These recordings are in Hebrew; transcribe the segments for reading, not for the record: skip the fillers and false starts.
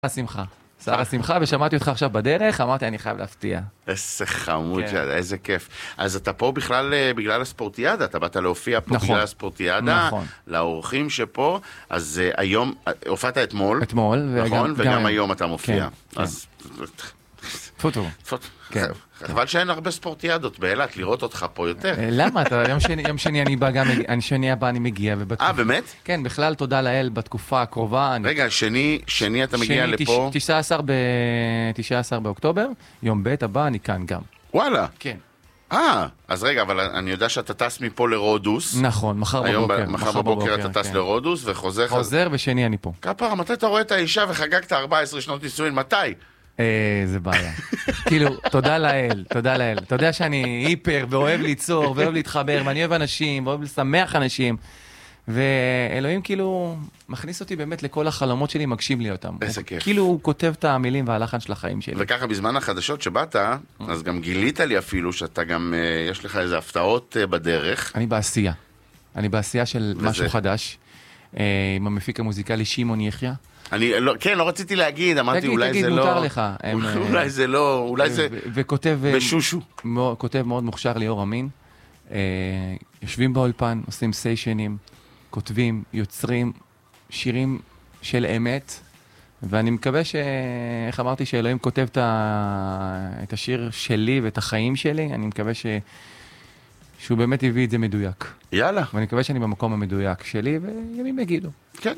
השמחה. שר השמחה, ושמעתי אותך עכשיו בדרך, אמרתי, אני חייב להפתיע. איזה חמוד, איזה כיף. אז אתה פה בכלל בגלל הספורטיאדה, אתה באת להופיע פה בגלל הספורטיאדה, לאורחים שפה, אז היום, הופעת אתמול, נכון? וגם היום אתה מופיע. אז... פוטו. חבל שאין הרבה ספורטיאדות באילת, לראות אותך פה יותר. למה? יום שני אני בא גם, שני הבא אני מגיע. באמת? כן, בכלל תודה לאל בתקופה הקרובה. רגע, שני אתה מגיע לפה? 19 באוקטובר, יום ב' הבא אני כאן גם. וואלה. כן. אז רגע, אבל אני יודע שאתה טס מפה לרודוס. נכון, מחר בבוקר. מחר בבוקר אתה טס לרודוס וחוזר. חוזר ושני אני פה. כפרה, מתי אתה רואה את האישה וחגגת 14 שנות נישואין? מתי? זה בעיה. כאילו, תודה לאל, תודה לאל. אתה יודע שאני היפר ואוהב ליצור ואוהב להתחבר ואני אוהב אנשים ואוהב לשמח אנשים ואלוהים כאילו מכניס אותי באמת לכל החלומות שלי, מגשים לי אותם. איזה כיף. כאילו הוא כותב את המילים והלחן של החיים שלי. וככה בזמן החדשות שבאת, אז גם גילית לי אפילו שאתה גם, יש לך איזה הפתעות בדרך. אני בעשייה של משהו חדש, עם המפיק המוזיקלי שמעון יחיא. כן, לא רציתי להגיד, אמרתי אולי זה לא... מותר לך. אולי זה לא, אולי זה... וכותב... בשושו. כותב מאוד מוכשר ליאור אמין. יושבים באולפן, עושים סיישנים, כותבים, יוצרים שירים של אמת, ואני מקווה איך אמרתי שאלוהים כותב את השיר שלי ואת החיים שלי, אני מקווה שהוא באמת הביא את זה מדויק. יאללה. ואני מקווה שאני במקום המדויק שלי, וימים יגידו. כן.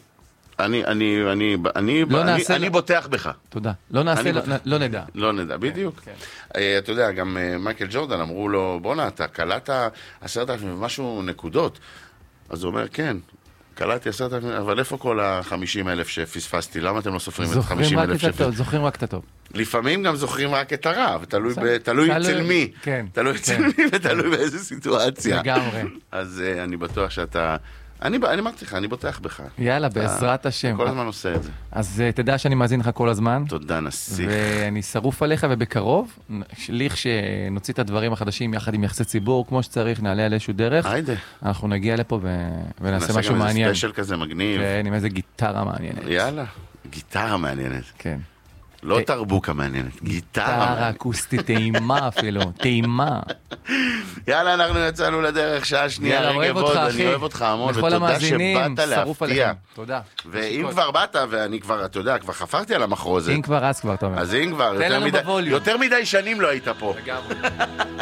אני בוטח בך. תודה. לא נעשה, לא נדע. לא נדע, בדיוק. אתה יודע, גם מייקל ג'ורדן אמרו לו, בונה, אתה קלעת 10,000 ומשהו נקודות. אז הוא אומר, כן, קלעתי 10,000, אבל איפה כל ה-50,000 שפספסתי? למה אתם לא סופרים את 50,000 שפספסתי? זוכרים רק את הטוב. לפעמים גם זוכרים רק את הרע, ותלוי אצל מי. תלוי אצל מי ותלוי באיזה סיטואציה. לגמרי. אז אני בטוח שאתה... אני אמרתי לך, אני בוטח בך. יאללה, בעזרת השם. כל הזמן עושה את זה. אז תדע שאני מאזין לך כל הזמן. תודה, נסיך. ואני שרוף עליך, ובקרוב, שליך שנוציא את הדברים החדשים יחד עם יחסי ציבור, כמו שצריך, נעלה על איזשהו דרך. היידה. אנחנו נגיע לפה ונעשה משהו מעניין. נעשה גם איזה ספיישל כזה מגניב. כן, עם איזה גיטרה מעניינת. יאללה, גיטרה מעניינת. כן. לא תרבוקה מעניינת, גיטרה מעניינת. גיטרה אקוסטית טעימה אפילו, טעימה. יאללה, אנחנו יצאנו לדרך, שעה שנייה, רגע בוד, אני אוהב אותך המון, ותודה שבאת להפתיע. תודה. ואם כבר באת, ואני כבר, אתה יודע, כבר חפרתי על המחרוזת. אם כבר, אז כבר, אתה אומר. אז אם כבר, יותר מדי שנים לא היית פה. לגמרי.